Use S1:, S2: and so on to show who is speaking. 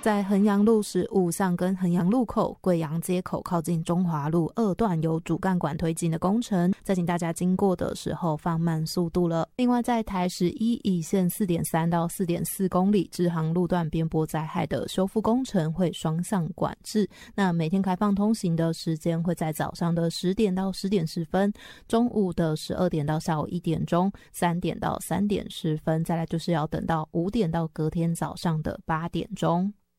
S1: 在衡阳路15上跟衡阳路口贵阳街口靠近中华路2段有主干管推进的工程，再请大家经过的时候放慢速度了。另外在台11乙线 4.3 到 4.4 公里支行路段边坡灾害的修复工程会双向管制，那每天开放通行的时间会在早上的10点到10点10分，中午的12点到下午1点钟，3点到3点10分，再来就是要等到5点到隔天早上的8点钟。